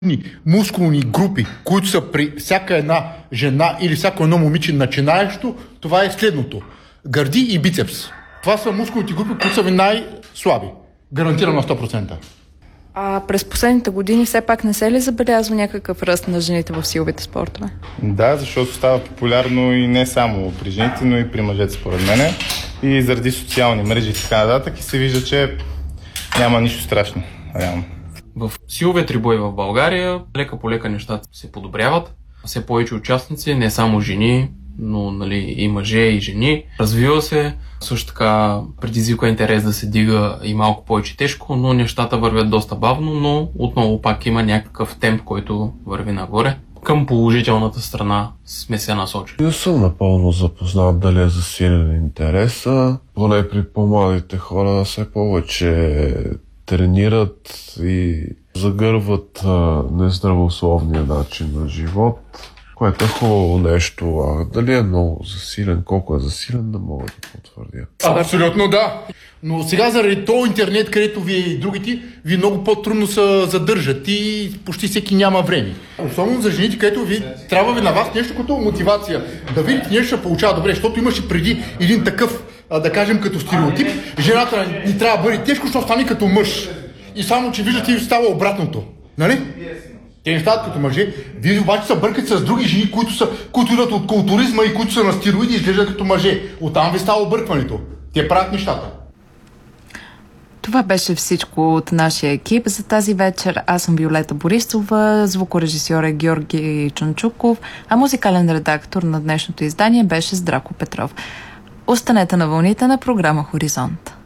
мускулни групи, които са при всяка една жена или всяко едно момиче начинаещо, това е следното. Гърди и бицепс. Това са мускулните групи, които са ви най-слаби. Гарантирано на 100%. А през последните години все пак не се ли забелязва някакъв ръст на жените в силовите спортове? Да, защото става популярно и не само при жените, но и при мъжете, според мене. И заради социални мрежи и така нататък и се вижда, че няма нищо страшно, реално. В силовия трибой в България лека по лека нещата се подобряват. Все повече участници, не само жени, но и мъже и жени. Развива се, също така предизвиква интерес да се дига и малко повече тежко, но нещата вървят доста бавно, но отново пак има някакъв темп, който върви нагоре. Към положителната страна сме се насочили. Не съм напълно запознат дали е засилен интереса. Поне при по-младите хора все повече тренират и загърват нездравословния начин на живот, което е хубаво нещо. А дали е много засилен, колко е засилен, не мога да потвърдя. Абсолютно да. Но сега заради този интернет, където вие и другите, ви много по-трудно се задържат и почти всеки няма време. Особено за жените, където ви трябва ви на вас нещо като мотивация. Да видите нещо ще получава добре, защото имаше преди един такъв, да кажем като стереотип, жената ни трябва да бъде тежко, защото стане като мъж. И само, че виждате, става обратното. Нали? Те не стават като мъже. Вие обаче се бъркат с други жени, които идват от културизма и които са на стероиди и изглеждат като мъже. Оттам ви става объркването. Те правят нещата. Това беше всичко от нашия екип за тази вечер. Аз съм Виолета Борисова, звукорежисьор е Георги Чунчуков, а музикален редактор на днешното издание беше Здрако Петров. Останете на вълните на програма Хоризонт.